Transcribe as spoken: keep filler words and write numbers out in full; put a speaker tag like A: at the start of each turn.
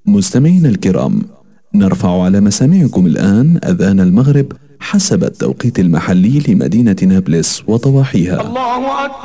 A: مستمعينا الكرام، نرفع على مسامعكم الآن أذان المغرب حسب التوقيت المحلي لمدينة نابلس وضواحيها. الله أكبر.